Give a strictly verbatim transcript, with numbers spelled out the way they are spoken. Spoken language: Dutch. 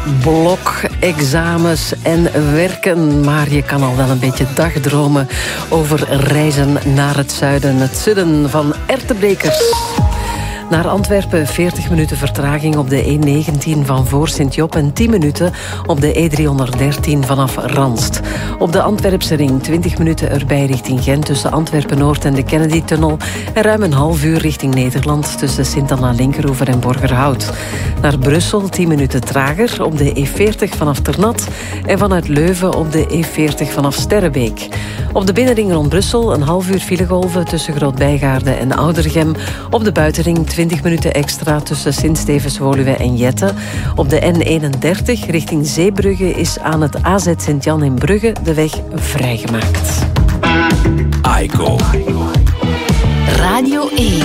blok, examens en werken. Maar je kan al wel een beetje dagdromen over reizen naar het zuiden. Het zuiden van Ertebrekers. Naar Antwerpen, veertig minuten vertraging op de E negentien van voor Sint-Job en tien minuten op de E driehonderddertien vanaf Ranst. Op de Antwerpse ring twintig minuten erbij richting Gent tussen Antwerpen-Noord en de Kennedy-tunnel en ruim een half uur richting Nederland tussen Sint-Anna-Linkeroever en Borgerhout. Naar Brussel tien minuten trager op de E veertig vanaf Ternat en vanuit Leuven op de E veertig vanaf Sterrebeek. Op de binnenring rond Brussel een half uur filegolven tussen Groot-Bijgaarde en Oudergem. Op de buitenring twintig minuten extra tussen Sint-Stevens-Woluwe en Jette. Op de N eenendertig richting Zeebrugge is aan het A Z Sint-Jan in Brugge de weg vrijgemaakt. Aiko. Radio één.